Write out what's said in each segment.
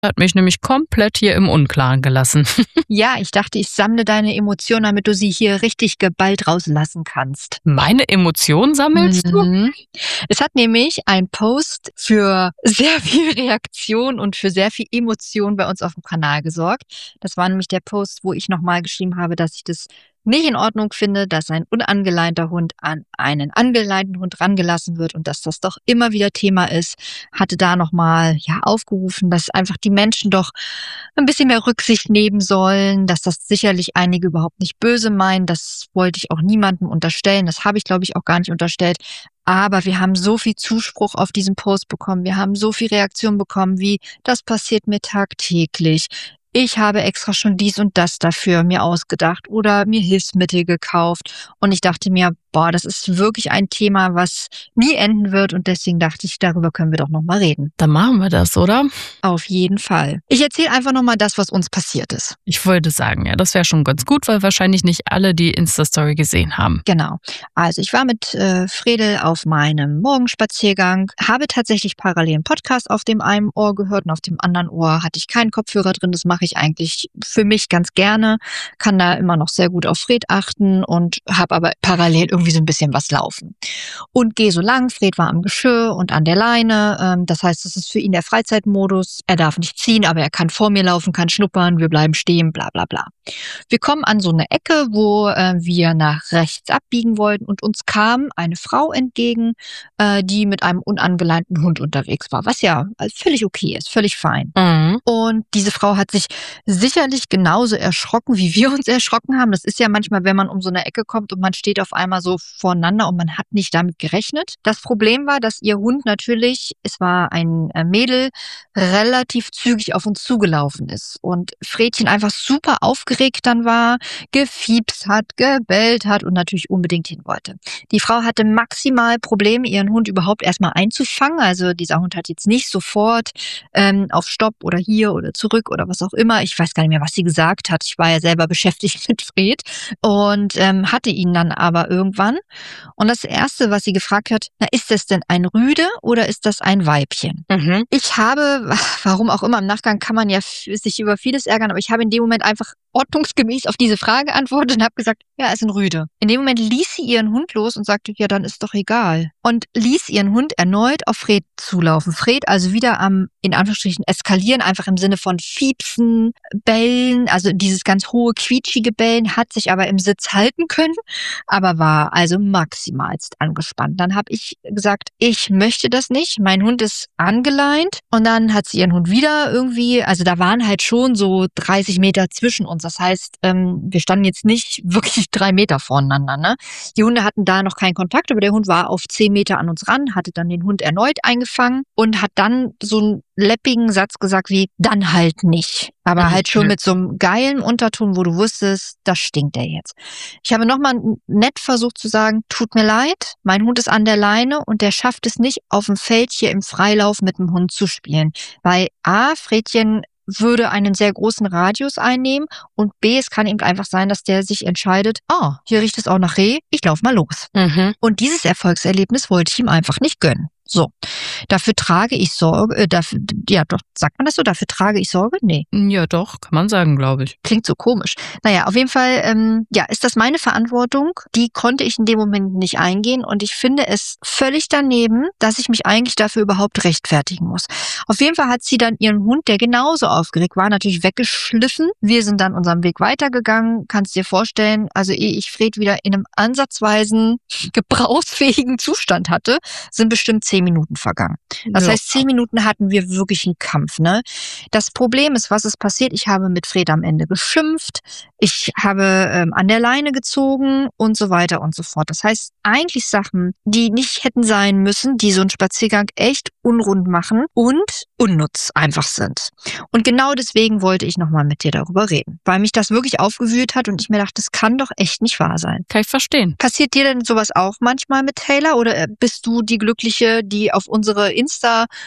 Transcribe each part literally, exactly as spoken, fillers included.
Hat mich nämlich komplett hier im Unklaren gelassen. Ja, ich dachte, ich sammle deine Emotionen, damit du sie hier richtig geballt rauslassen kannst. Meine Emotionen sammelst du? Mhm. Es hat nämlich ein Post für sehr viel Reaktion und für sehr viel Emotion bei uns auf dem Kanal gesorgt. Das war nämlich der Post, wo ich nochmal geschrieben habe, dass ich das nicht in Ordnung finde, dass ein unangeleinter Hund an einen angeleinten Hund rangelassen wird und dass das doch immer wieder Thema ist. Hatte da nochmal ja, aufgerufen, dass einfach die Menschen doch ein bisschen mehr Rücksicht nehmen sollen, dass das sicherlich einige überhaupt nicht böse meinen. Das wollte ich auch niemandem unterstellen. Das habe ich, glaube ich, auch gar nicht unterstellt. Aber wir haben so viel Zuspruch auf diesen Post bekommen. Wir haben so viel Reaktion bekommen, wie das passiert mir tagtäglich. Ich habe extra schon dies und das dafür mir ausgedacht oder mir Hilfsmittel gekauft. Und ich dachte mir, boah, das ist wirklich ein Thema, was nie enden wird. Und deswegen dachte ich, darüber können wir doch nochmal reden. Dann machen wir das, oder? Auf jeden Fall. Ich erzähle einfach nochmal das, was uns passiert ist. Ich wollte sagen, ja, das wäre schon ganz gut, weil wahrscheinlich nicht alle die Insta-Story gesehen haben. Genau. Also ich war mit äh, Fredel auf meinem Morgenspaziergang, habe tatsächlich parallel einen Podcast auf dem einen Ohr gehört und auf dem anderen Ohr hatte ich keinen Kopfhörer drin. Das mache ich eigentlich für mich ganz gerne, kann da immer noch sehr gut auf Fred achten und habe aber parallel irgendwie so ein bisschen was laufen. Und gehe so lang, Fred war am Geschirr und an der Leine, ähm, das heißt, das ist für ihn der Freizeitmodus. Er darf nicht ziehen, aber er kann vor mir laufen, kann schnuppern, wir bleiben stehen, bla bla bla. Wir kommen an so eine Ecke, wo äh, wir nach rechts abbiegen wollten und uns kam eine Frau entgegen, äh, die mit einem unangeleinten Hund unterwegs war, was ja völlig okay ist, völlig fein. Mhm. Und diese Frau hat sich sicherlich genauso erschrocken, wie wir uns erschrocken haben. Das ist ja manchmal, wenn man um so eine Ecke kommt und man steht auf einmal so voreinander und man hat nicht damit gerechnet. Das Problem war, dass ihr Hund natürlich, es war ein Mädel, relativ zügig auf uns zugelaufen ist und Fredchen einfach super aufgeregt dann war, gefiepst hat, gebellt hat und natürlich unbedingt hin wollte. Die Frau hatte maximal Probleme, ihren Hund überhaupt erstmal einzufangen. Also dieser Hund hat jetzt nicht sofort ähm, auf Stopp oder hier oder zurück oder was auch immer. Ich weiß gar nicht mehr, was sie gesagt hat. Ich war ja selber beschäftigt mit Fred und ähm, hatte ihn dann aber irgendwann. Und das Erste, was sie gefragt hat, na, ist das denn ein Rüde oder ist das ein Weibchen? Mhm. Ich habe, warum auch immer, im Nachgang kann man ja sich über vieles ärgern, aber ich habe in dem Moment einfach ordnungsgemäß auf diese Frage geantwortet und habe gesagt, ja, es ist ein Rüde. In dem Moment ließ sie ihren Hund los und sagte, ja, dann ist doch egal. Und ließ ihren Hund erneut auf Fred zulaufen. Fred also wieder am, in Anführungsstrichen, eskalieren, einfach im Sinne von Fiepsen, Bellen, also dieses ganz hohe, quietschige Bellen, hat sich aber im Sitz halten können, aber war also maximalst angespannt. Dann habe ich gesagt, ich möchte das nicht, mein Hund ist angeleint und dann hat sie ihren Hund wieder irgendwie, also da waren halt schon so dreißig Meter zwischen uns. Das heißt, ähm, wir standen jetzt nicht wirklich drei Meter voneinander. Ne? Die Hunde hatten da noch keinen Kontakt, aber der Hund war auf zehn Meter an uns ran, hatte dann den Hund erneut eingefangen und hat dann so einen läppigen Satz gesagt wie, dann halt nicht. Aber halt schon mit so einem geilen Unterton, wo du wusstest, das stinkt der jetzt. Ich habe nochmal nett versucht zu sagen, tut mir leid, mein Hund ist an der Leine und der schafft es nicht, auf dem Feld hier im Freilauf mit dem Hund zu spielen. Weil A, Fredchen würde einen sehr großen Radius einnehmen und B, es kann eben einfach sein, dass der sich entscheidet, ah, hier riecht es auch nach Reh, ich lauf mal los. Mhm. Und dieses Erfolgserlebnis wollte ich ihm einfach nicht gönnen. So, dafür trage ich Sorge, äh, dafür, ja doch, sagt man das so, dafür trage ich Sorge? Nee. Ja doch, kann man sagen, glaube ich. Klingt so komisch. Naja, auf jeden Fall, ähm, ja, ist das meine Verantwortung. Die konnte ich in dem Moment nicht eingehen und ich finde es völlig daneben, dass ich mich eigentlich dafür überhaupt rechtfertigen muss. Auf jeden Fall hat sie dann ihren Hund, der genauso aufgeregt war, natürlich weggeschliffen. Wir sind dann unseren Weg weitergegangen. Kannst dir vorstellen, also ehe ich Fred wieder in einem ansatzweisen, gebrauchsfähigen Zustand hatte, sind bestimmt zehn Minuten vergangen. Das Ja. heißt, zehn Minuten hatten wir wirklich einen Kampf, ne? Das Problem ist, was ist passiert? Ich habe mit Fred am Ende geschimpft, ich habe ähm, an der Leine gezogen und so weiter und so fort. Das heißt, eigentlich Sachen, die nicht hätten sein müssen, die so einen Spaziergang echt unrund machen und unnutz einfach sind. Und genau deswegen wollte ich nochmal mit dir darüber reden, weil mich das wirklich aufgewühlt hat und ich mir dachte, das kann doch echt nicht wahr sein. Kann ich verstehen. Passiert dir denn sowas auch manchmal mit Taylor oder bist du die Glückliche, die auf unsere Insta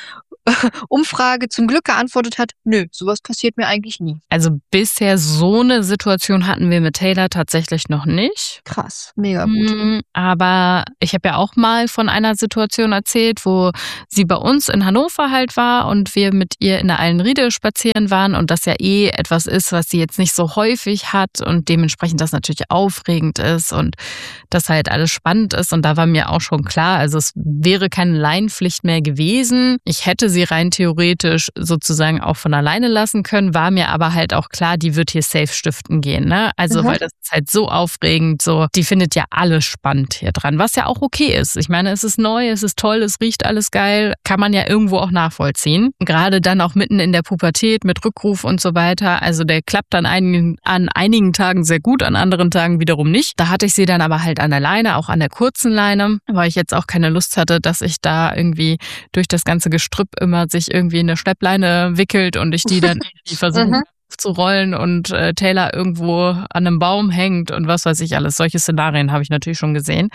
Umfrage zum Glück geantwortet hat, nö, sowas passiert mir eigentlich nie. Also bisher so eine Situation hatten wir mit Taylor tatsächlich noch nicht. Krass, mega gut. Mm, Aber ich habe ja auch mal von einer Situation erzählt, wo sie bei uns in Hannover halt war und wir mit ihr in der Eilenriede spazieren waren und das ja eh etwas ist, was sie jetzt nicht so häufig hat und dementsprechend das natürlich aufregend ist und das halt alles spannend ist. Und da war mir auch schon klar, also es wäre keine Leinenpflicht mehr gewesen. Ich hätte sie rein theoretisch sozusagen auch von alleine lassen können, war mir aber halt auch klar, die wird hier safe stiften gehen, ne? Also, Mhm. weil das ist halt so aufregend, so, die findet ja alles spannend hier dran, was ja auch okay ist. Ich meine, es ist neu, es ist toll, es riecht alles geil, kann man ja irgendwo auch nachvollziehen. Gerade dann auch mitten in der Pubertät mit Rückruf und so weiter. Also der klappt an einigen, an einigen Tagen sehr gut, an anderen Tagen wiederum nicht. Da hatte ich sie dann aber halt an der Leine, auch an der kurzen Leine, weil ich jetzt auch keine Lust hatte, dass ich da irgendwie durch das ganze Gestrüpp immer sich irgendwie in eine Schleppleine wickelt und ich die dann irgendwie versuche Mhm. zu rollen und äh, Taylor irgendwo an einem Baum hängt und was weiß ich alles. Solche Szenarien habe ich natürlich schon gesehen.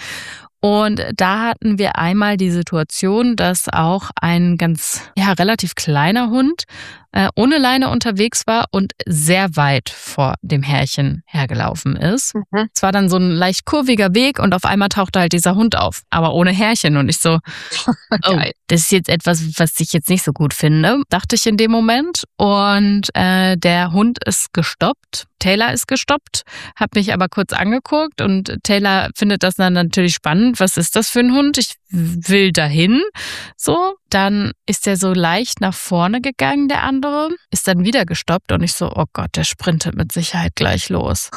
Und da hatten wir einmal die Situation, dass auch ein ganz, ja, relativ kleiner Hund äh, ohne Leine unterwegs war und sehr weit vor dem Herrchen hergelaufen ist. Mhm. Es war dann so ein leicht kurviger Weg und auf einmal tauchte halt dieser Hund auf, aber ohne Herrchen. Und ich so, oh, Geil. das ist jetzt etwas, was ich jetzt nicht so gut finde, dachte ich in dem Moment. Und äh, der Hund ist gestoppt. Taylor ist gestoppt, hat mich aber kurz angeguckt und Taylor findet das dann natürlich spannend. Was ist das für ein Hund? Ich will dahin. So, dann ist er so leicht nach vorne gegangen, der andere, ist dann wieder gestoppt und ich so, oh Gott, der sprintet mit Sicherheit gleich los.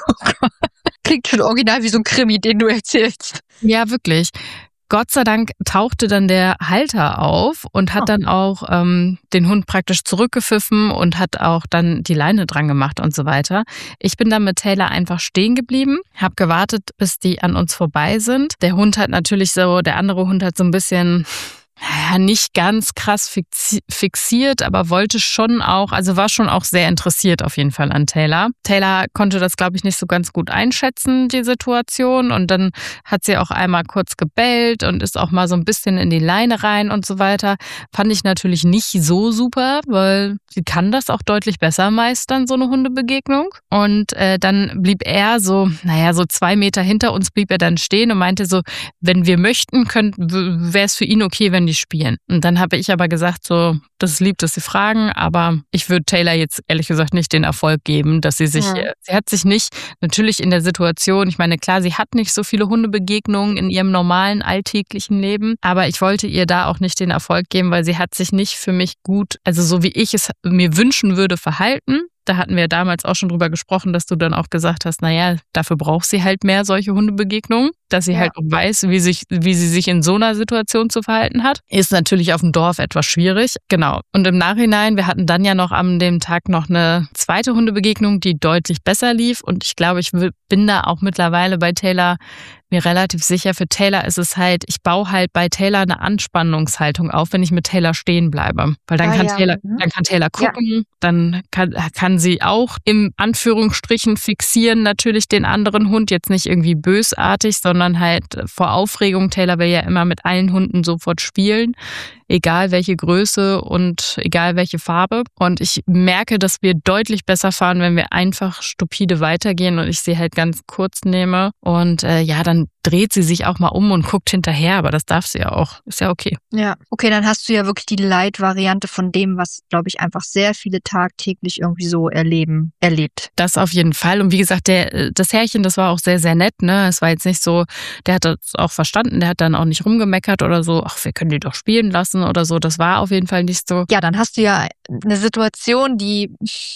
Klingt schon original wie so ein Krimi, den du erzählst. Ja, wirklich. Gott sei Dank tauchte dann der Halter auf und hat Oh. dann auch ähm, den Hund praktisch zurückgepfiffen und hat auch dann die Leine dran gemacht und so weiter. Ich bin dann mit Taylor einfach stehen geblieben, habe gewartet, bis die an uns vorbei sind. Der Hund hat natürlich so, der andere Hund hat so ein bisschen, ja, nicht ganz krass fixi- fixiert, aber wollte schon auch, also war schon auch sehr interessiert auf jeden Fall an Taylor. Taylor konnte das, glaube ich, nicht so ganz gut einschätzen, die Situation. Und dann hat sie auch einmal kurz gebellt und ist auch mal so ein bisschen in die Leine rein und so weiter. Fand ich natürlich nicht so super, weil sie kann das auch deutlich besser meistern, so eine Hundebegegnung. Und äh, dann blieb er so, naja, so zwei Meter hinter uns blieb er dann stehen und meinte so, wenn wir möchten, wäre es für ihn okay, wenn die spielen. Und dann habe ich aber gesagt, so, das ist lieb, dass sie fragen, aber ich würde Taylor jetzt ehrlich gesagt nicht den Erfolg geben, dass sie sich, Mhm. äh, sie hat sich nicht, natürlich in der Situation, ich meine, klar, sie hat nicht so viele Hundebegegnungen in ihrem normalen alltäglichen Leben, aber ich wollte ihr da auch nicht den Erfolg geben, weil sie hat sich nicht für mich gut, also so wie ich es mir wünschen würde, verhalten. Da hatten wir damals auch schon drüber gesprochen, dass du dann auch gesagt hast, naja, dafür braucht sie halt mehr solche Hundebegegnungen, dass sie Ja. halt auch weiß, wie, sich, wie sie sich in so einer Situation zu verhalten hat. Ist natürlich auf dem Dorf etwas schwierig. Genau. Und im Nachhinein, wir hatten dann ja noch an dem Tag noch eine zweite Hundebegegnung, die deutlich besser lief. Und ich glaube, ich bin da auch mittlerweile bei Taylor mir relativ sicher. Für Taylor ist es halt, ich baue halt bei Taylor eine Anspannungshaltung auf, wenn ich mit Taylor stehen bleibe. Weil dann Ah, kann ja. Taylor, Mhm. dann kann Taylor Ja. gucken, dann kann, kann sie auch im Anführungsstrichen fixieren natürlich den anderen Hund, jetzt nicht irgendwie bösartig, sondern halt vor Aufregung. Taylor will ja immer mit allen Hunden sofort spielen, egal welche Größe und egal welche Farbe. Und ich merke, dass wir deutlich besser fahren, wenn wir einfach stupide weitergehen und ich sie halt ganz kurz nehme. Und äh, ja, dann dreht sie sich auch mal um und guckt hinterher, aber das darf sie ja auch. Ist ja okay. Ja, okay, dann hast du ja wirklich die Light-Variante von dem, was, glaube ich, einfach sehr viele tagtäglich irgendwie so erleben, erlebt. Das auf jeden Fall. Und wie gesagt, der, das Herrchen, das war auch sehr, sehr nett. Ne? Es war jetzt nicht so, der hat das auch verstanden, der hat dann auch nicht rumgemeckert oder so, ach, wir können die doch spielen lassen oder so. Das war auf jeden Fall nicht so. Ja, dann hast du ja eine Situation, die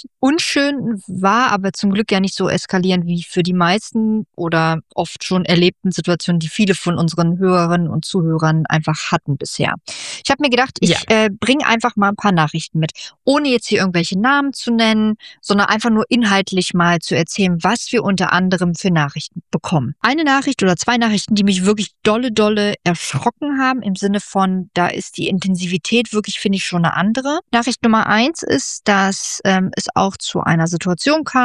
unschön war, aber zum Glück ja nicht so eskalierend wie für die meisten oder oft schon erlebten Situationen, die viele von unseren Hörerinnen und Zuhörern einfach hatten bisher. Ich habe mir gedacht, ich Ja. äh, bringe einfach mal ein paar Nachrichten mit, ohne jetzt hier irgendwelche Namen zu nennen, sondern einfach nur inhaltlich mal zu erzählen, was wir unter anderem für Nachrichten bekommen. Eine Nachricht oder zwei Nachrichten, die mich wirklich dolle, dolle erschrocken haben, im Sinne von, da ist die Intensivität wirklich, finde ich, schon eine andere. Nachricht Nummer eins ist, dass ähm, es auch zu einer Situation kam,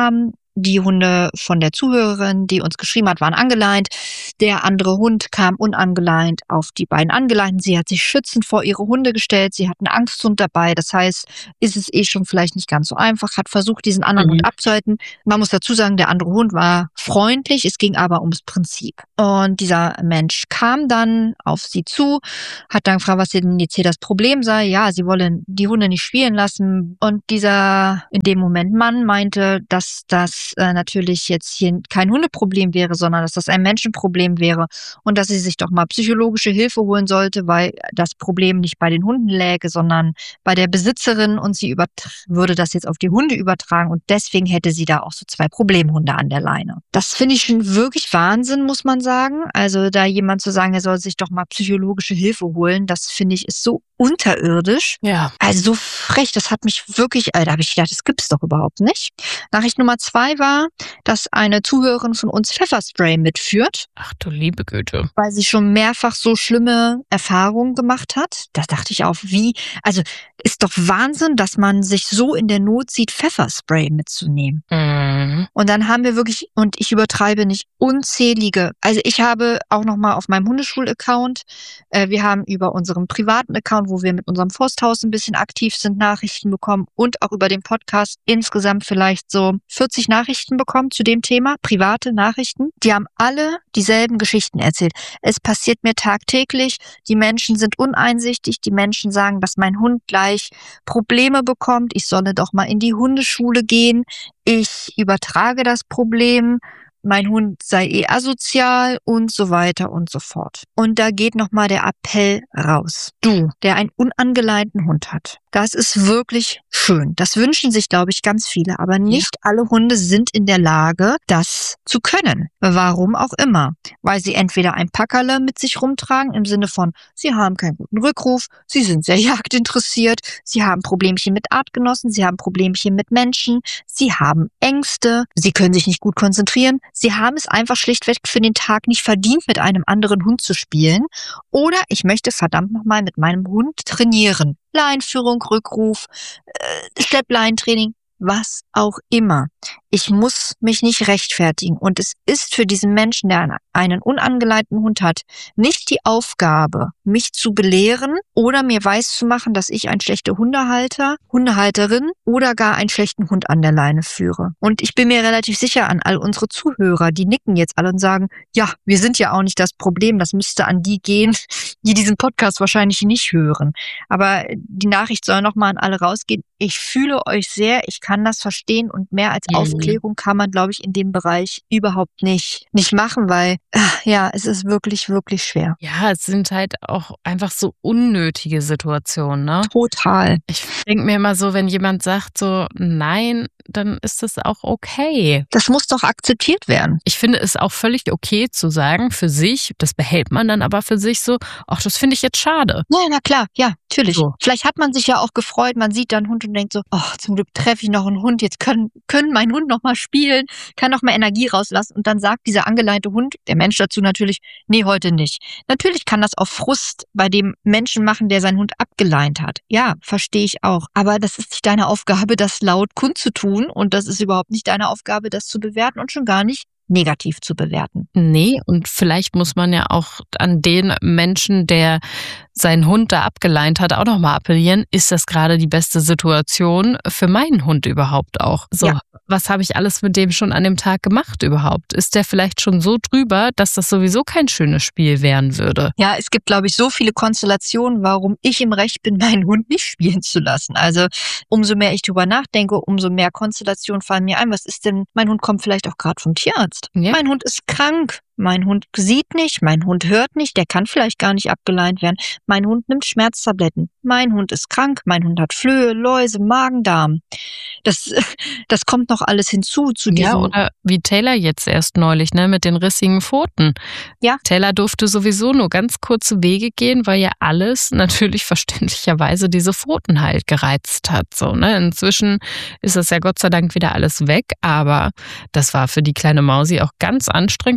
die Hunde von der Zuhörerin, die uns geschrieben hat, waren angeleint. Der andere Hund kam unangeleint auf die beiden Angeleinten. Sie hat sich schützend vor ihre Hunde gestellt. Sie hat einen Angsthund dabei. Das heißt, ist es eh schon vielleicht nicht ganz so einfach. Hat versucht, diesen anderen mhm. Hund abzuhalten. Man muss dazu sagen, der andere Hund war freundlich. Es ging aber ums Prinzip. Und dieser Mensch kam dann auf sie zu, hat dann gefragt, was denn jetzt hier das Problem sei. Ja, sie wollen die Hunde nicht spielen lassen. Und dieser in dem Moment Mann meinte, dass das äh, natürlich jetzt hier kein Hundeproblem wäre, sondern dass das ein Menschenproblem wäre und dass sie sich doch mal psychologische Hilfe holen sollte, weil das Problem nicht bei den Hunden läge, sondern bei der Besitzerin und sie übert- würde das jetzt auf die Hunde übertragen und deswegen hätte sie da auch so zwei Problemhunde an der Leine. Das finde ich schon wirklich Wahnsinn, muss man sagen. Also da jemand zu sagen, er soll sich doch mal psychologische Hilfe holen, das finde ich ist so unterirdisch. Ja. Also so frech, das hat mich wirklich, äh, da habe ich gedacht, das gibt's doch überhaupt nicht. Nachricht Nummer zwei war, dass eine Zuhörerin von uns Pfefferspray mitführt. Ach du liebe Güte. Weil sie schon mehrfach so schlimme Erfahrungen gemacht hat. Da dachte ich auch, wie, also ist doch Wahnsinn, dass man sich so in der Not sieht, Pfefferspray mitzunehmen. Mhm. Und dann haben wir wirklich, und ich übertreibe nicht, unzählige, also ich habe auch nochmal auf meinem Hundeschul-Account, äh, wir haben über unseren privaten Account, wo wir mit unserem Forsthaus ein bisschen aktiv sind, Nachrichten bekommen und auch über den Podcast insgesamt vielleicht so vierzig Nachrichten bekommen zu dem Thema, private Nachrichten. Die haben alle dieselben Geschichten erzählt. Es passiert mir tagtäglich, die Menschen sind uneinsichtig, die Menschen sagen, dass mein Hund gleich Probleme bekommt, ich solle doch mal in die Hundeschule gehen, ich übertrage das Problem, mein Hund sei eh asozial und so weiter und so fort. Und da geht nochmal der Appell raus. Du, der einen unangeleinten Hund hat, das ist wirklich schön. Das wünschen sich, glaube ich, ganz viele. Aber nicht ja. alle Hunde sind in der Lage, das zu können. Warum auch immer. Weil sie entweder ein Packerle mit sich rumtragen, im Sinne von, sie haben keinen guten Rückruf, sie sind sehr jagdinteressiert, sie haben Problemchen mit Artgenossen, sie haben Problemchen mit Menschen, sie haben Ängste, sie können sich nicht gut konzentrieren, sie haben es einfach schlichtweg für den Tag nicht verdient, mit einem anderen Hund zu spielen. Oder ich möchte verdammt nochmal mit meinem Hund trainieren. Leinführung, Rückruf, äh, Schleppleintraining, was auch immer. Ich muss mich nicht rechtfertigen. Und es ist für diesen Menschen, der einen unangeleinten Hund hat, nicht die Aufgabe, mich zu belehren oder mir weiszumachen, dass ich ein schlechter Hundehalter, Hundehalterin oder gar einen schlechten Hund an der Leine führe. Und ich bin mir relativ sicher an all unsere Zuhörer, die nicken jetzt alle und sagen, ja, wir sind ja auch nicht das Problem, das müsste an die gehen, die diesen Podcast wahrscheinlich nicht hören. Aber die Nachricht soll nochmal an alle rausgehen. Ich fühle euch sehr, ich kann das verstehen und mehr als Mhm. Aufklärung kann man, glaube ich, in dem Bereich überhaupt nicht, nicht machen, weil, ja, es ist wirklich, wirklich schwer. Ja, es sind halt auch einfach so unnötige Situationen, ne? Total. Ich denke mir immer so, wenn jemand sagt so, nein, dann ist das auch okay. Das muss doch akzeptiert werden. Ich finde es auch völlig okay zu sagen, für sich, das behält man dann aber für sich so, ach, das finde ich jetzt schade. Ja, na klar, ja, natürlich. So. Vielleicht hat man sich ja auch gefreut, man sieht da einen Hund und denkt so, oh, zum Glück treffe ich noch einen Hund, jetzt können, können mein Hund noch mal spielen, kann noch mal Energie rauslassen und dann sagt dieser angeleinte Hund, der Mensch dazu natürlich, nee, heute nicht. Natürlich kann das auf Frust bei dem Menschen machen, der seinen Hund abgeleint hat. Ja, verstehe ich auch. Aber das ist nicht deine Aufgabe, das laut kundzutun und das ist überhaupt nicht deine Aufgabe, das zu bewerten und schon gar nicht negativ zu bewerten. Nee, und vielleicht muss man ja auch an den Menschen, der seinen Hund da abgeleint hat, auch nochmal appellieren, ist das gerade die beste Situation für meinen Hund überhaupt auch? So, ja. Was habe ich alles mit dem schon an dem Tag gemacht überhaupt? Ist der vielleicht schon so drüber, dass das sowieso kein schönes Spiel werden würde? Ja, es gibt, glaube ich, so viele Konstellationen, warum ich im Recht bin, meinen Hund nicht spielen zu lassen. Also umso mehr ich drüber nachdenke, umso mehr Konstellationen fallen mir ein. Was ist denn, mein Hund kommt vielleicht auch gerade vom Tierarzt. Ja. Mein Hund ist krank. Mein Hund sieht nicht, mein Hund hört nicht, der kann vielleicht gar nicht abgeleint werden. Mein Hund nimmt Schmerztabletten. Mein Hund ist krank, mein Hund hat Flöhe, Läuse, Magen-Darm. Das, das kommt noch alles hinzu zu diesem. Ja, oder wie Taylor jetzt erst neulich, ne, mit den rissigen Pfoten. Ja. Taylor durfte sowieso nur ganz kurze Wege gehen, weil ja alles natürlich verständlicherweise diese Pfoten halt gereizt hat. So, ne? Inzwischen ist das ja Gott sei Dank wieder alles weg, aber das war für die kleine Mausi auch ganz anstrengend. Es war auch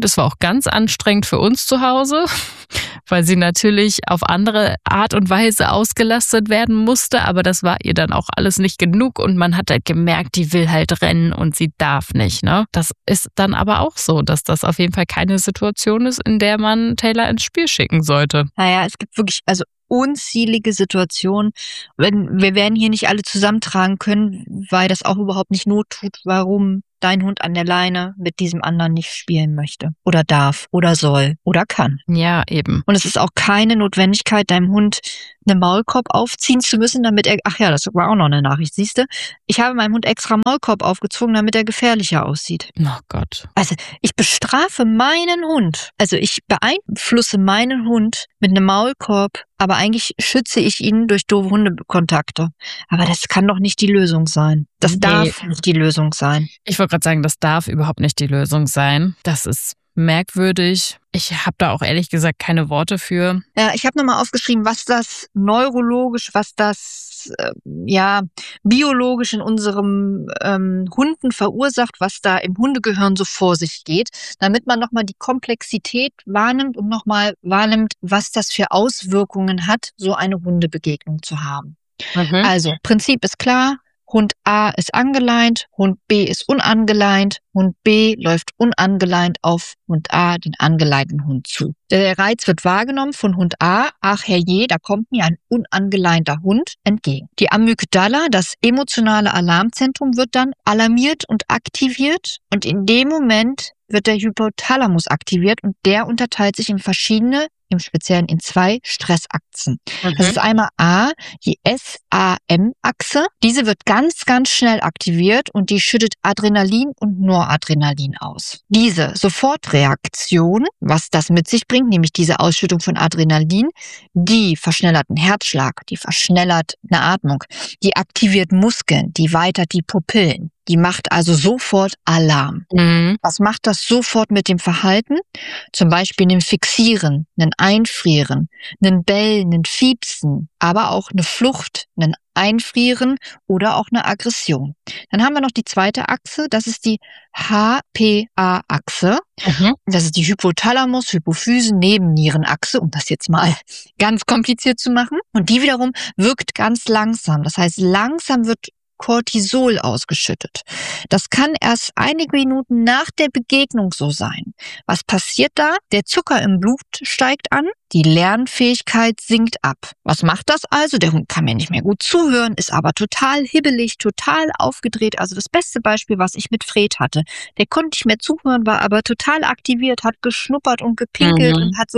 ganz anstrengend für uns zu Hause, weil sie natürlich auf andere Art und Weise ausgelastet werden musste, aber das war ihr dann auch alles nicht genug und man hat halt gemerkt, die will halt rennen und sie darf nicht, ne? Das ist dann aber auch so, dass das auf jeden Fall keine Situation ist, in der man Taylor ins Spiel schicken sollte. Naja, es gibt wirklich, also unzählige Situationen. Wenn, wir werden hier nicht alle zusammentragen können, weil das auch überhaupt nicht Not tut, warum dein Hund an der Leine mit diesem anderen nicht spielen möchte oder darf oder soll oder kann. Ja, eben. Und es ist auch keine Notwendigkeit, deinem Hund einen Maulkorb aufziehen zu müssen, damit er, ach ja, das war auch noch eine Nachricht, siehst du? Ich habe meinem Hund extra Maulkorb aufgezogen, damit er gefährlicher aussieht. Oh Gott. Also ich bestrafe meinen Hund, also ich beeinflusse meinen Hund mit einem Maulkorb, aber eigentlich schütze ich ihn durch doofe Hundekontakte. Aber das kann doch nicht die Lösung sein. Das Nee. darf nicht die Lösung sein. Ich wollte gerade sagen, das darf überhaupt nicht die Lösung sein. Das ist merkwürdig. Ich habe da auch ehrlich gesagt keine Worte für. Ja, ich habe nochmal aufgeschrieben, was das neurologisch, was das äh, ja biologisch in unserem ähm, Hunden verursacht, was da im Hundegehirn so vor sich geht, damit man nochmal die Komplexität wahrnimmt und nochmal wahrnimmt, was das für Auswirkungen hat, so eine Hundebegegnung zu haben. Mhm. Also, Prinzip ist klar. Hund A ist angeleint, Hund B ist unangeleint, Hund B läuft unangeleint auf Hund A, den angeleinten Hund zu. Der Reiz wird wahrgenommen von Hund A, ach herrje, da kommt mir ein unangeleinter Hund entgegen. Die Amygdala, das emotionale Alarmzentrum, wird dann alarmiert und aktiviert und in dem Moment wird der Hypothalamus aktiviert und der unterteilt sich in verschiedene, im Speziellen in zwei Stressachsen. Mhm. Das ist einmal A, die S A M-Achse. Diese wird ganz, ganz schnell aktiviert und die schüttet Adrenalin und Noradrenalin aus. Diese Sofortreaktion, was das mit sich bringt, nämlich diese Ausschüttung von Adrenalin, die verschnellert einen Herzschlag, die verschnellert eine Atmung, die aktiviert Muskeln, die weitert die Pupillen. Die macht also sofort Alarm. Mhm. Was macht das sofort mit dem Verhalten? Zum Beispiel ein Fixieren, ein Einfrieren, ein Bellen, ein Fiepsen, aber auch eine Flucht, ein Einfrieren oder auch eine Aggression. Dann haben wir noch die zweite Achse, das ist die H P A-Achse. Mhm. Das ist die Hypothalamus, Hypophysen, Nebennierenachse, um das jetzt mal ganz kompliziert zu machen. Und die wiederum wirkt ganz langsam. Das heißt, langsam wird Cortisol ausgeschüttet. Das kann erst einige Minuten nach der Begegnung so sein. Was passiert da? Der Zucker im Blut steigt an, die Lernfähigkeit sinkt ab. Was macht das also? Der Hund kann mir nicht mehr gut zuhören, ist aber total hibbelig, total aufgedreht. Also das beste Beispiel, was ich mit Fred hatte. Der konnte nicht mehr zuhören, war aber total aktiviert, hat geschnuppert und gepinkelt Mhm. und hat so,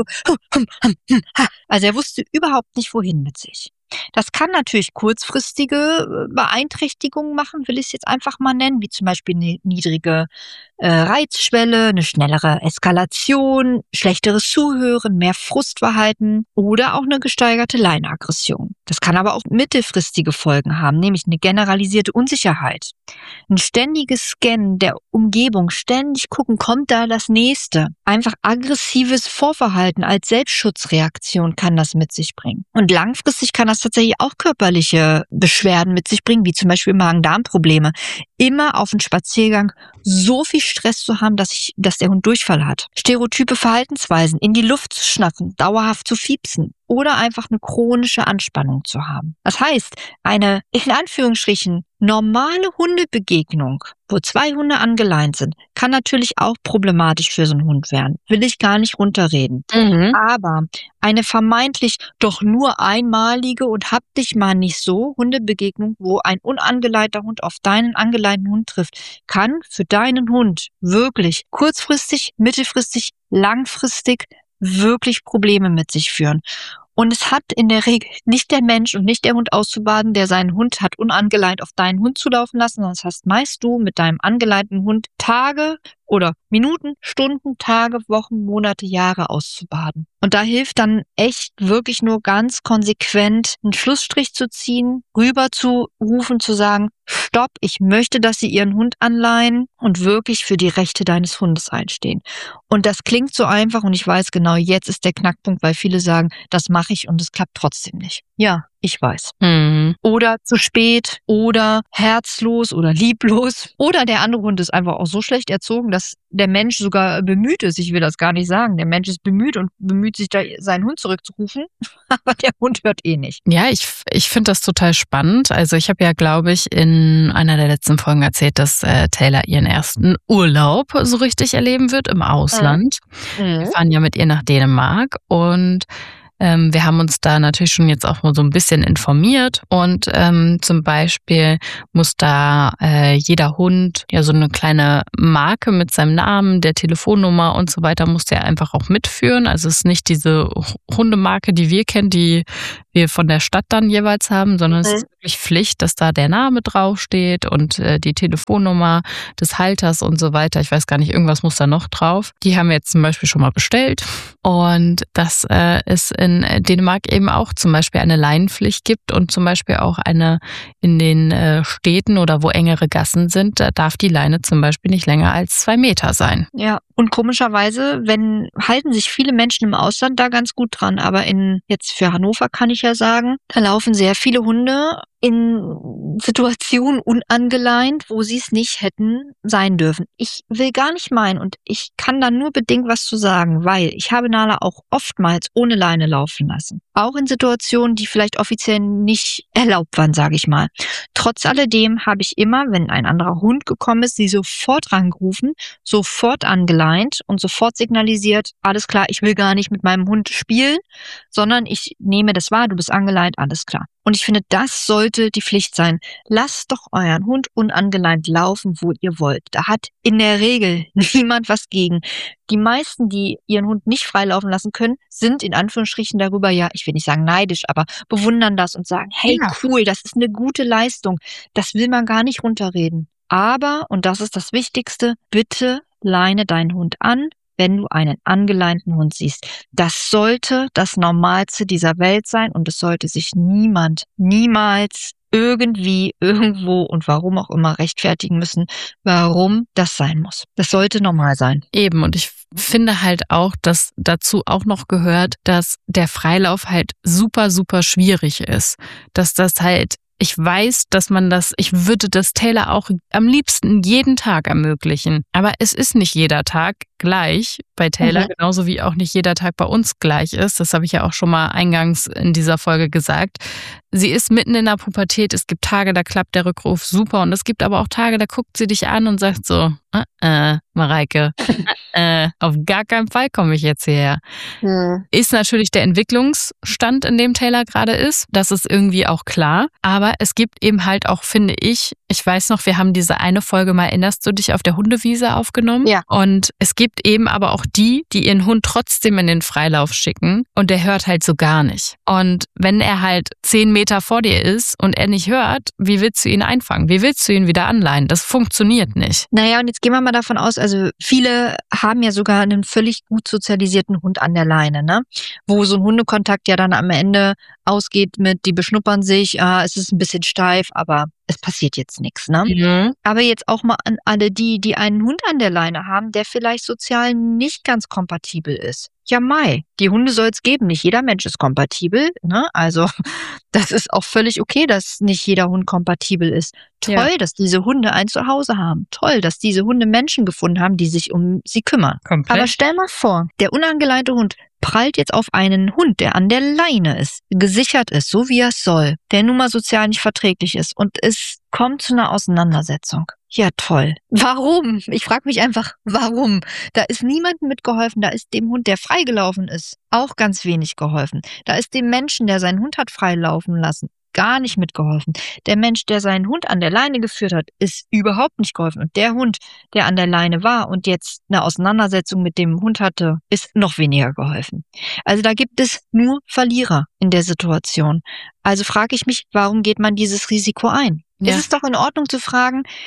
also er wusste überhaupt nicht, wohin mit sich. Das kann natürlich kurzfristige Beeinträchtigungen machen, will ich es jetzt einfach mal nennen, wie zum Beispiel eine niedrige äh, Reizschwelle, eine schnellere Eskalation, schlechteres Zuhören, mehr Frustverhalten oder auch eine gesteigerte Leineaggression. Das kann aber auch mittelfristige Folgen haben, nämlich eine generalisierte Unsicherheit. Ein ständiges Scannen der Umgebung, ständig gucken, kommt da das Nächste. Einfach aggressives Vorverhalten als Selbstschutzreaktion kann das mit sich bringen. Und langfristig kann das tatsächlich auch körperliche Beschwerden mit sich bringen, wie zum Beispiel Magen-Darm-Probleme. Immer auf einen Spaziergang so viel Stress zu haben, dass ich, dass der Hund Durchfall hat. Stereotype Verhaltensweisen, in die Luft zu schnappen, dauerhaft zu fiepsen oder einfach eine chronische Anspannung zu haben. Das heißt, eine, in Anführungsstrichen, normale Hundebegegnung, wo zwei Hunde angeleint sind, kann natürlich auch problematisch für so einen Hund werden. Will ich gar nicht runterreden. Mhm. Aber eine vermeintlich doch nur einmalige und hab dich mal nicht so Hundebegegnung, wo ein unangeleinter Hund auf deinen angeleinten Hund trifft, kann für deinen Hund wirklich kurzfristig, mittelfristig, langfristig wirklich Probleme mit sich führen. Und es hat in der Regel nicht der Mensch und nicht der Hund auszubaden, der seinen Hund hat unangeleint auf deinen Hund zulaufen lassen, sondern das heißt meist du mit deinem angeleinten Hund Tage oder Minuten, Stunden, Tage, Wochen, Monate, Jahre auszubaden. Und da hilft dann echt wirklich nur ganz konsequent einen Schlussstrich zu ziehen, rüber zu rufen, zu sagen, stopp, ich möchte, dass Sie Ihren Hund anleihen und wirklich für die Rechte deines Hundes einstehen. Und das klingt so einfach und ich weiß genau, jetzt ist der Knackpunkt, weil viele sagen, das mache ich und es klappt trotzdem nicht. Ja, Ich weiß. Mhm. Oder zu spät oder herzlos oder lieblos. Oder der andere Hund ist einfach auch so schlecht erzogen, dass der Mensch sogar bemüht ist. Ich will das gar nicht sagen. Der Mensch ist bemüht und bemüht sich, da seinen Hund zurückzurufen. Aber der Hund hört eh nicht. Ja, ich, ich finde das total spannend. Also ich habe ja, glaube ich, in einer der letzten Folgen erzählt, dass äh, Taylor ihren ersten Urlaub so richtig erleben wird im Ausland. Mhm. Wir fahren ja mit ihr nach Dänemark und Ähm, wir haben uns da natürlich schon jetzt auch mal so ein bisschen informiert und ähm, zum Beispiel muss da äh, jeder Hund ja so eine kleine Marke mit seinem Namen, der Telefonnummer und so weiter muss der einfach auch mitführen. Also es ist nicht diese Hundemarke, die wir kennen, die wir von der Stadt dann jeweils haben, sondern mhm. es ist wirklich Pflicht, dass da der Name draufsteht und äh, die Telefonnummer des Halters und so weiter. Ich weiß gar nicht, irgendwas muss da noch drauf. Die haben wir jetzt zum Beispiel schon mal bestellt und das äh, ist in Dänemark eben auch zum Beispiel eine Leinenpflicht gibt und zum Beispiel auch eine in den äh, Städten oder wo engere Gassen sind, da darf die Leine zum Beispiel nicht länger als zwei Meter sein. Ja, und komischerweise, wenn halten sich viele Menschen im Ausland da ganz gut dran, aber in jetzt für Hannover kann ich ja sagen, da laufen sehr viele Hunde in Situationen unangeleint, wo sie es nicht hätten sein dürfen. Ich will gar nicht meinen und ich kann da nur bedingt was zu sagen, weil ich habe Nala auch oftmals ohne Leine laufen lassen. Auch in Situationen, die vielleicht offiziell nicht erlaubt waren, sage ich mal. Trotz alledem habe ich immer, wenn ein anderer Hund gekommen ist, sie sofort rangerufen, sofort angeleint und sofort signalisiert, alles klar, ich will gar nicht mit meinem Hund spielen, sondern ich nehme das wahr, du bist angeleint, alles klar. Und ich finde, das sollte die Pflicht sein. Lasst doch euren Hund unangeleint laufen, wo ihr wollt. Da hat in der Regel niemand was gegen. Die meisten, die ihren Hund nicht freilaufen lassen können, sind in Anführungsstrichen darüber, ja, ich will nicht sagen neidisch, aber bewundern das und sagen, hey, ja, cool, das ist eine gute Leistung. Das will man gar nicht runterreden. Aber, und das ist das Wichtigste, bitte leine deinen Hund an, wenn du einen angeleinten Hund siehst. Das sollte das Normalste dieser Welt sein und es sollte sich niemand, niemals irgendwie, irgendwo und warum auch immer rechtfertigen müssen, warum das sein muss. Das sollte normal sein. Eben, und ich finde halt auch, dass dazu auch noch gehört, dass der Freilauf halt super, super schwierig ist. Dass das halt Ich weiß, dass man das, ich würde das Taylor auch am liebsten jeden Tag ermöglichen. Aber es ist nicht jeder Tag gleich bei Taylor, mhm. genauso wie auch nicht jeder Tag bei uns gleich ist. Das habe ich ja auch schon mal eingangs in dieser Folge gesagt. Sie ist mitten in der Pubertät. Es gibt Tage, da klappt der Rückruf super. Und es gibt aber auch Tage, da guckt sie dich an und sagt so, äh, äh Mareike, äh, auf gar keinen Fall komme ich jetzt hierher. Mhm. Ist natürlich der Entwicklungsstand, in dem Taylor gerade ist. Das ist irgendwie auch klar. Aber es gibt eben halt auch, finde ich, ich weiß noch, wir haben diese eine Folge mal, erinnerst du dich, auf der Hundewiese aufgenommen? Ja. Und es gibt eben aber auch die, die ihren Hund trotzdem in den Freilauf schicken und der hört halt so gar nicht. Und wenn er halt zehn Meter vor dir ist und er nicht hört, wie willst du ihn einfangen? Wie willst du ihn wieder anleihen? Das funktioniert nicht. Naja, und jetzt gehen wir mal davon aus, also viele haben ja sogar einen völlig gut sozialisierten Hund an der Leine, ne? Wo so ein Hundekontakt ja dann am Ende ausgeht mit, die beschnuppern sich, ah, es ist ein bisschen steif, aber es passiert jetzt nichts, ne? Mhm. Aber jetzt auch mal an alle die, die einen Hund an der Leine haben, der vielleicht sozial nicht ganz kompatibel ist. Ja, Mai, die Hunde soll es geben. Nicht jeder Mensch ist kompatibel, ne? Also das ist auch völlig okay, dass nicht jeder Hund kompatibel ist. Toll, ja. Dass diese Hunde ein Zuhause haben. Toll, dass diese Hunde Menschen gefunden haben, die sich um sie kümmern. Komplett. Aber stell mal vor, der unangeleinte Hund prallt jetzt auf einen Hund, der an der Leine ist, gesichert ist, so wie er es soll, der nun mal sozial nicht verträglich ist und es kommt zu einer Auseinandersetzung. Ja, toll. Warum? Ich frage mich einfach, warum? Da ist niemandem mitgeholfen, da ist dem Hund, der freigelaufen ist, auch ganz wenig geholfen. Da ist dem Menschen, der seinen Hund hat freilaufen lassen, gar nicht mitgeholfen. Der Mensch, der seinen Hund an der Leine geführt hat, ist überhaupt nicht geholfen. Und der Hund, der an der Leine war und jetzt eine Auseinandersetzung mit dem Hund hatte, ist noch weniger geholfen. Also da gibt es nur Verlierer in der Situation. Also frage ich mich, warum geht man dieses Risiko ein? Ja. Es ist doch in Ordnung zu fragen,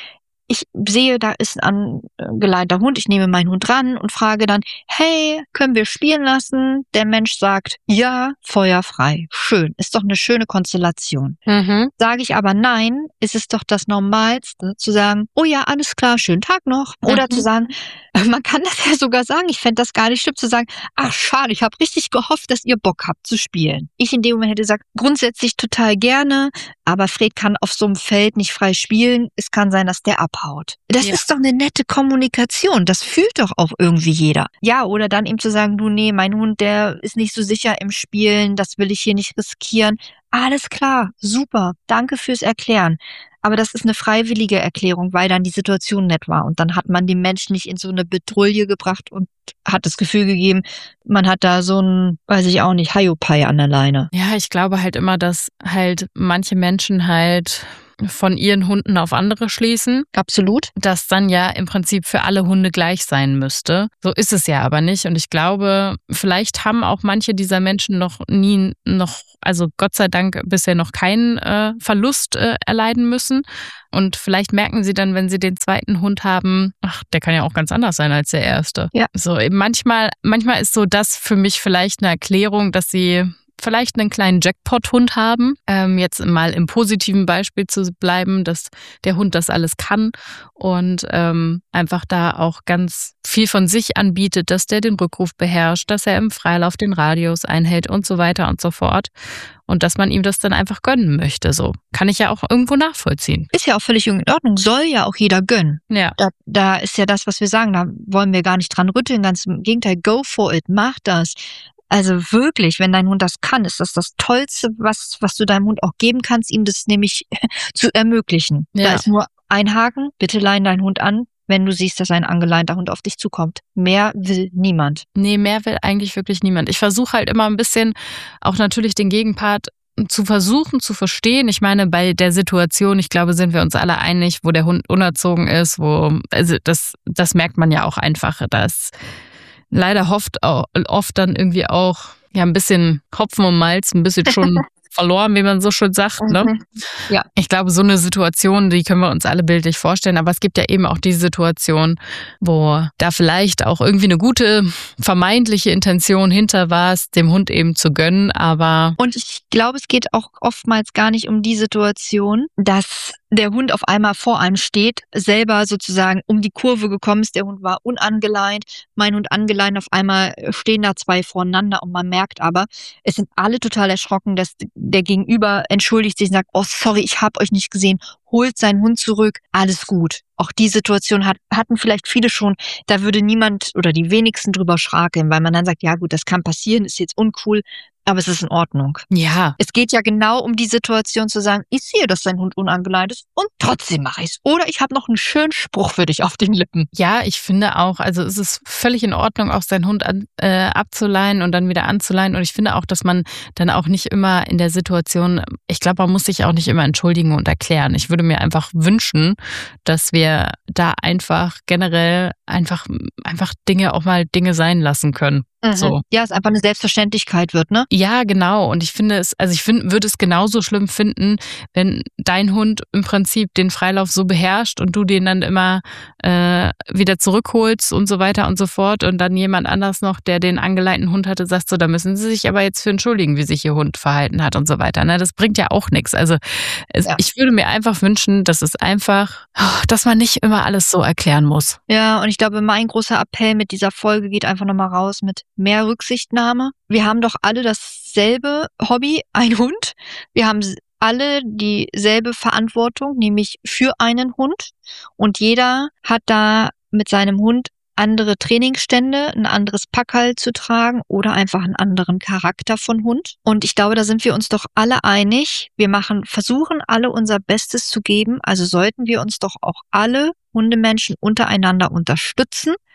ich sehe, da ist ein angeleinter Hund, ich nehme meinen Hund ran und frage dann, hey, können wir spielen lassen? Der Mensch sagt, ja, feuerfrei. Schön, ist doch eine schöne Konstellation. Mhm. Sage ich aber nein, ist es doch das Normalste, zu sagen, oh ja, alles klar, schönen Tag noch. Oder Mhm. zu sagen, man kann das ja sogar sagen, ich fände das gar nicht schlimm, zu sagen, ach schade, ich habe richtig gehofft, dass ihr Bock habt zu spielen. Ich in dem Moment hätte gesagt, grundsätzlich total gerne, aber Fred kann auf so einem Feld nicht frei spielen. Es kann sein, dass der abhaut. Das Ja. ist doch eine nette Kommunikation. Das fühlt doch auch irgendwie jeder. Ja, oder dann ihm zu sagen, du, nee, mein Hund, der ist nicht so sicher im Spielen, das will ich hier nicht riskieren. Alles klar, super, danke fürs Erklären. Aber das ist eine freiwillige Erklärung, weil dann die Situation nett war. Und dann hat man den Menschen nicht in so eine Bedrulle gebracht und hat das Gefühl gegeben, man hat da so ein, weiß ich auch nicht, Hiopai an der Leine. Ja, ich glaube halt immer, dass halt manche Menschen halt von ihren Hunden auf andere schließen, Absolut. das dann ja im Prinzip für alle Hunde gleich sein müsste. So ist es ja aber nicht. Und ich glaube, vielleicht haben auch manche dieser Menschen noch nie, noch, also Gott sei Dank bisher noch keinen äh, Verlust äh, erleiden müssen. Und vielleicht merken sie dann, wenn sie den zweiten Hund haben, ach, der kann ja auch ganz anders sein als der erste. Ja. So, eben manchmal, manchmal ist so das für mich vielleicht eine Erklärung, dass sie vielleicht einen kleinen Jackpot-Hund haben. Ähm, jetzt mal im positiven Beispiel zu bleiben, dass der Hund das alles kann und ähm, einfach da auch ganz viel von sich anbietet, dass der den Rückruf beherrscht, dass er im Freilauf den Radius einhält und so weiter und so fort. Und dass man ihm das dann einfach gönnen möchte. So kann ich ja auch irgendwo nachvollziehen. Ist ja auch völlig in Ordnung, soll ja auch jeder gönnen. Ja. Da, da ist ja das, was wir sagen, da wollen wir gar nicht dran rütteln, ganz im Gegenteil, go for it, mach das. Also wirklich, wenn dein Hund das kann, ist das das Tollste, was, was du deinem Hund auch geben kannst, ihm das nämlich zu ermöglichen. Ja. Da ist nur ein Haken, bitte leih deinen Hund an, wenn du siehst, dass ein angeleinter Hund auf dich zukommt. Mehr will niemand. Nee, mehr will eigentlich wirklich niemand. Ich versuche halt immer ein bisschen auch natürlich den Gegenpart zu versuchen zu verstehen. Ich meine, bei der Situation, ich glaube, sind wir uns alle einig, wo der Hund unerzogen ist, wo, also das, das merkt man ja auch einfach, dass leider oft, oft dann irgendwie auch ja ein bisschen Hopfen und Malz, ein bisschen schon verloren, wie man so schön sagt. Ne? Mhm. Ja. Ich glaube, so eine Situation, die können wir uns alle bildlich vorstellen, aber es gibt ja eben auch die Situation, wo da vielleicht auch irgendwie eine gute vermeintliche Intention hinter war, es dem Hund eben zu gönnen, aber... Und ich glaube, es geht auch oftmals gar nicht um die Situation, dass der Hund auf einmal vor einem steht, selber sozusagen um die Kurve gekommen ist, der Hund war unangeleint, mein Hund angeleint, auf einmal stehen da zwei voreinander und man merkt aber, es sind alle total erschrocken, dass der Gegenüber entschuldigt sich und sagt, oh sorry, ich habe euch nicht gesehen, holt seinen Hund zurück, alles gut. Auch die Situation hat, hatten vielleicht viele schon, da würde niemand oder die wenigsten drüber schrakeln, weil man dann sagt, ja gut, das kann passieren, ist jetzt uncool, aber es ist in Ordnung. Ja. Es geht ja genau um die Situation zu sagen, ich sehe, dass dein Hund unangeleint ist und trotzdem mache ich es. Oder ich habe noch einen schönen Spruch für dich auf den Lippen. Ja, ich finde auch, also es ist völlig in Ordnung, auch seinen Hund an, äh, abzuleihen und dann wieder anzuleihen. Und ich finde auch, dass man dann auch nicht immer in der Situation, ich glaube, man muss sich auch nicht immer entschuldigen und erklären. Ich würde mir einfach wünschen, dass wir da einfach generell einfach, einfach Dinge auch mal Dinge sein lassen können. Mhm. So. Ja, es einfach eine Selbstverständlichkeit wird, ne? Ja, genau. Und ich finde es, also ich finde, würde es genauso schlimm finden, wenn dein Hund im Prinzip den Freilauf so beherrscht und du den dann immer äh, wieder zurückholst und so weiter und so fort und dann jemand anders noch, der den angeleinten Hund hatte, sagt so, da müssen sie sich aber jetzt für entschuldigen, wie sich ihr Hund verhalten hat und so weiter. Ne? Das bringt ja auch nichts. Also es, Ja. ich würde mir einfach wünschen, dass es einfach, dass man nicht immer alles so erklären muss. Ja, und ich glaube, mein großer Appell mit dieser Folge geht einfach nochmal raus mit mehr Rücksichtnahme. Wir haben doch alle dasselbe Hobby, ein Hund. Wir haben alle dieselbe Verantwortung, nämlich für einen Hund. Und jeder hat da mit seinem Hund andere Trainingsstände, ein anderes Packerl zu tragen oder einfach einen anderen Charakter von Hund. Und ich glaube, da sind wir uns doch alle einig. Wir machen, versuchen alle unser Bestes zu geben. Also sollten wir uns doch auch alle Hundemenschen untereinander unterstützen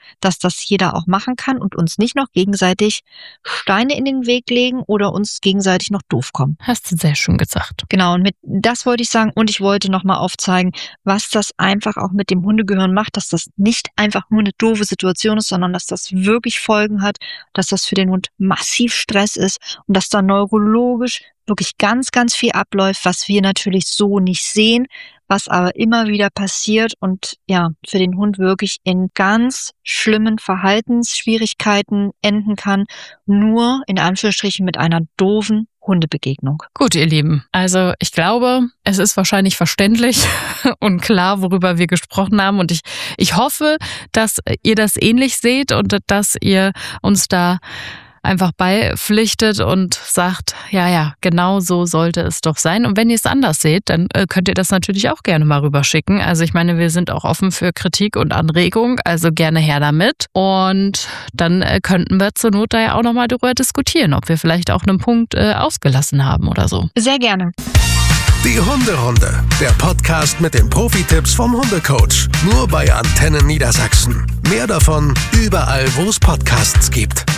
dass das jeder auch machen kann und uns nicht noch gegenseitig Steine in den Weg legen oder uns gegenseitig noch doof kommen. Hast du sehr schön gesagt. Genau, und mit das wollte ich sagen und ich wollte nochmal aufzeigen, was das einfach auch mit dem Hundegehirn macht, dass das nicht einfach nur eine doofe Situation ist, sondern dass das wirklich Folgen hat, dass das für den Hund massiv Stress ist und dass da neurologisch wirklich ganz, ganz viel abläuft, was wir natürlich so nicht sehen, was aber immer wieder passiert und ja, für den Hund wirklich in ganz schlimmen Verhaltensschwierigkeiten enden kann, nur in Anführungsstrichen mit einer doofen Hundebegegnung. Gut, ihr Lieben. Also ich glaube, es ist wahrscheinlich verständlich und klar, worüber wir gesprochen haben. Und ich, ich hoffe, dass ihr das ähnlich seht und dass ihr uns da einfach beipflichtet und sagt, ja, ja, genau so sollte es doch sein. Und wenn ihr es anders seht, dann äh, könnt ihr das natürlich auch gerne mal rüberschicken. Also ich meine, wir sind auch offen für Kritik und Anregung, also gerne her damit. Und dann äh, könnten wir zur Not da ja auch nochmal darüber diskutieren, ob wir vielleicht auch einen Punkt äh, ausgelassen haben oder so. Sehr gerne. Die Hunderunde, der Podcast mit den Profi-Tipps vom Hundecoach. Nur bei Antenne Niedersachsen. Mehr davon überall, wo es Podcasts gibt.